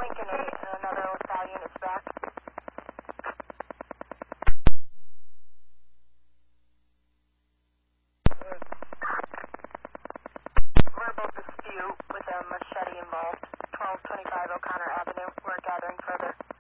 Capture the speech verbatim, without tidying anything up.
Lincoln eight and another LaSalle unit's back. Verbal dispute with a machete involved. twelve twenty-five O'Connor Avenue. We're gathering further.